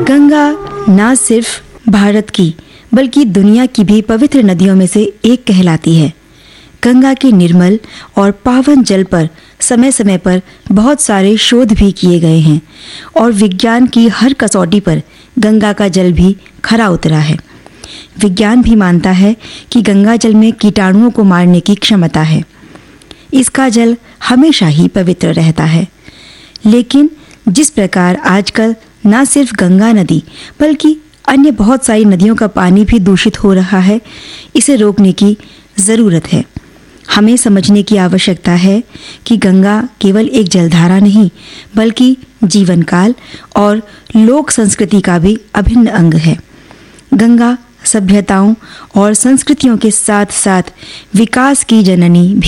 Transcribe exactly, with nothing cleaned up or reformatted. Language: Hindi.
गंगा न सिर्फ भारत की बल्कि दुनिया की भी पवित्र नदियों में से एक कहलाती है। गंगा के निर्मल और पावन जल पर समय समय पर बहुत सारे शोध भी किए गए हैं और विज्ञान की हर कसौटी पर गंगा का जल भी खरा उतरा है। विज्ञान भी मानता है कि गंगा जल में कीटाणुओं को मारने की क्षमता है। इसका जल हमेशा ही पवित्र रहता है। लेकिन जिस प्रकार आजकल न सिर्फ गंगा नदी बल्कि अन्य बहुत सारी नदियों का पानी भी दूषित हो रहा है, इसे रोकने की ज़रूरत है। हमें समझने की आवश्यकता है कि गंगा केवल एक जलधारा नहीं बल्कि जीवन काल और लोक संस्कृति का भी अभिन्न अंग है। गंगा सभ्यताओं और संस्कृतियों के साथ साथ विकास की जननी भी